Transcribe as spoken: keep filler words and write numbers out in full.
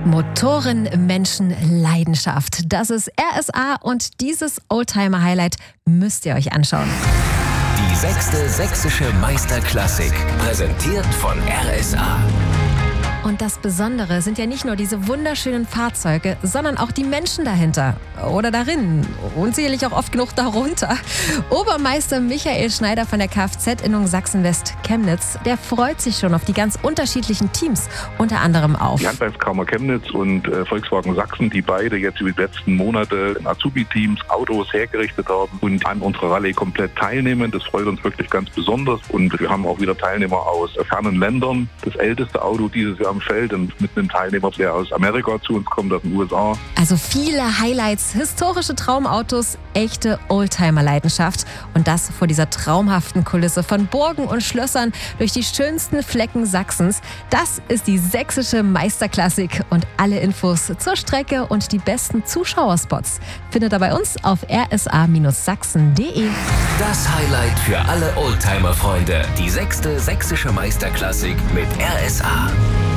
Motoren, Menschen, Leidenschaft. Das ist R S A und dieses Oldtimer-Highlight müsst ihr euch anschauen. Die sechste sächsische Meisterklassik, präsentiert von R S A. Und das Besondere sind ja nicht nur diese wunderschönen Fahrzeuge, sondern auch die Menschen dahinter oder darin und sicherlich auch oft genug darunter. Obermeister Michael Schneider von der Kfz-Innung Sachsen-West Chemnitz, der freut sich schon auf die ganz unterschiedlichen Teams, unter anderem auf die Handwerkskammer Chemnitz und äh, Volkswagen Sachsen, die beide jetzt über die letzten Monate in Azubi-Teams Autos hergerichtet haben und an unserer Rallye komplett teilnehmen. Das freut uns wirklich ganz besonders und wir haben auch wieder Teilnehmer aus fernen Ländern. Das älteste Auto dieses Jahr am Feld und mit einem Teilnehmer, der aus Amerika zu uns kommt, aus den U S A. Also viele Highlights, historische Traumautos, echte Oldtimer-Leidenschaft und das vor dieser traumhaften Kulisse von Burgen und Schlössern durch die schönsten Flecken Sachsens. Das ist die sächsische Meisterklassik und alle Infos zur Strecke und die besten Zuschauerspots findet ihr bei uns auf r s a sachsen punkt d e. Das Highlight für alle Oldtimer-Freunde, die sechste sächsische Meisterklassik mit R S A.